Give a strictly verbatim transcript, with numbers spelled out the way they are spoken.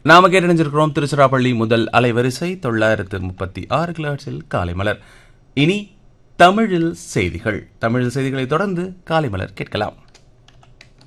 நாம கேட்டணிஞ்சிருக்கிறோம் திருச்சிராப்பள்ளி முதல் அலைவரிசை தொள்ளாயிரத்து முப்பத்தி ஆறு கிலோஹெர்ட்ஸில் காலை மலர். இனி தமிழில் செய்திகள். தமிழில் செய்திகளை தொடர்ந்து காலை மலர் கேட்கலாம்.